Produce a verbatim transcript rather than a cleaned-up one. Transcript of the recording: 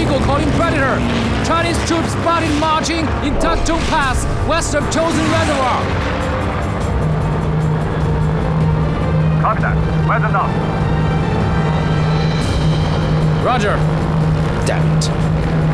Eagle calling Predator. Chinese troops spotted marching in Taktung Pass, west of Chosin Reservoir. Copy that. Where's the knock? Roger. Damn it.